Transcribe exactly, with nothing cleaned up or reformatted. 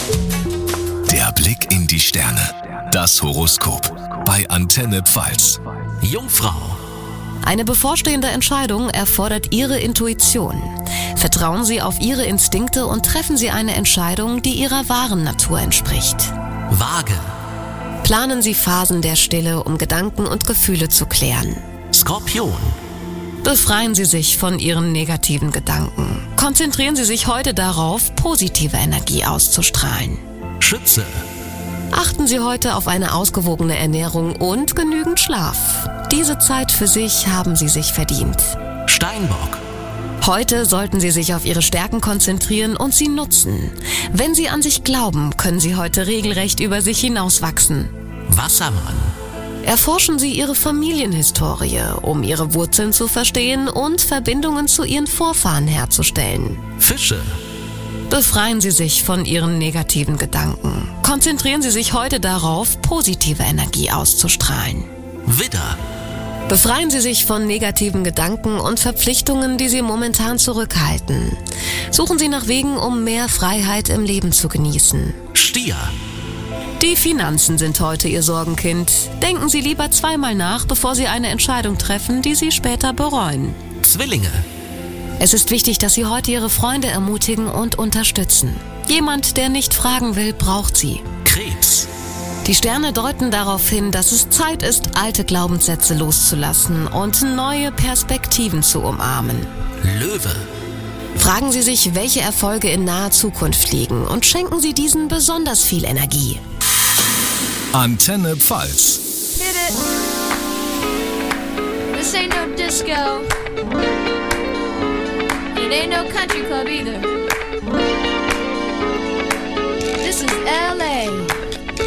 Der Blick in die Sterne. Das Horoskop bei Antenne Pfalz. Jungfrau. Eine bevorstehende Entscheidung erfordert Ihre Intuition. Vertrauen Sie auf Ihre Instinkte und treffen Sie eine Entscheidung, die Ihrer wahren Natur entspricht. Waage. Planen Sie Phasen der Stille, um Gedanken und Gefühle zu klären. Skorpion. Befreien Sie sich von Ihren negativen Gedanken. Konzentrieren Sie sich heute darauf, positive Energie auszustrahlen. Schütze. Achten Sie heute auf eine ausgewogene Ernährung und genügend Schlaf. Diese Zeit für sich haben Sie sich verdient. Steinbock. Heute sollten Sie sich auf Ihre Stärken konzentrieren und sie nutzen. Wenn Sie an sich glauben, können Sie heute regelrecht über sich hinauswachsen. Wassermann. Erforschen Sie Ihre Familienhistorie, um Ihre Wurzeln zu verstehen und Verbindungen zu Ihren Vorfahren herzustellen. Fische. Befreien Sie sich von Ihren negativen Gedanken. Konzentrieren Sie sich heute darauf, positive Energie auszustrahlen. Widder. Befreien Sie sich von negativen Gedanken und Verpflichtungen, die Sie momentan zurückhalten. Suchen Sie nach Wegen, um mehr Freiheit im Leben zu genießen. Stier. Die Finanzen sind heute Ihr Sorgenkind. Denken Sie lieber zweimal nach, bevor Sie eine Entscheidung treffen, die Sie später bereuen. Zwillinge. Es ist wichtig, dass Sie heute Ihre Freunde ermutigen und unterstützen. Jemand, der nicht fragen will, braucht Sie. Krebs. Die Sterne deuten darauf hin, dass es Zeit ist, alte Glaubenssätze loszulassen und neue Perspektiven zu umarmen. Löwe. Fragen Sie sich, welche Erfolge in naher Zukunft liegen und schenken Sie diesen besonders viel Energie. Antenne Pfalz. Hit it. This ain't no disco. It ain't no country club either. This is L A